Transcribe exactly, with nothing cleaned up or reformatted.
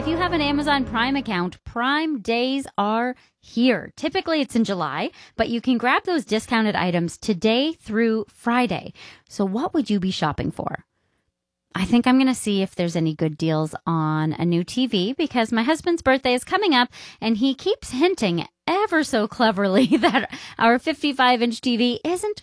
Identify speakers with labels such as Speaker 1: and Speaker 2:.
Speaker 1: you have an Amazon Prime account, Prime Days are here. Typically, it's in July, but you can grab those discounted items today through Friday. So what would you be shopping for? I think I'm going to see if there's any good deals on a new T V because my husband's birthday is coming up and he keeps hinting ever so cleverly that our fifty-five inch T V isn't